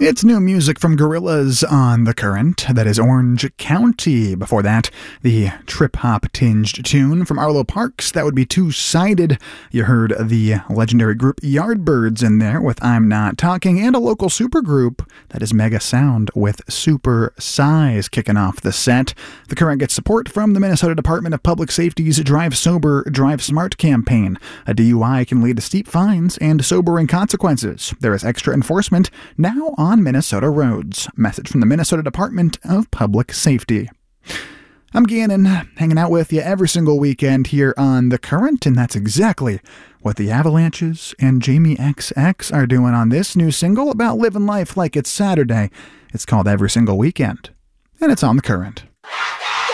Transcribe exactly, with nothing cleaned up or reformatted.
It's new music from Gorillaz on The Current. That is Orange County. Before that, the trip-hop-tinged tune from Arlo Parks. That would be Two-Sided. You heard the legendary group Yardbirds in there with I'm Not Talking, and a local supergroup, that is Mega Sound with Super Size, kicking off the set. The Current gets support from the Minnesota Department of Public Safety's Drive Sober, Drive Smart campaign. A D U I can lead to steep fines and sobering consequences. There is extra enforcement now on on Minnesota roads. Message from the Minnesota Department of Public Safety. I'm Gannon, hanging out with you every single weekend here on The Current, and that's exactly what the Avalanches and Jamie X X are doing on this new single about living life like it's Saturday. It's called Every Single Weekend, and it's on The Current.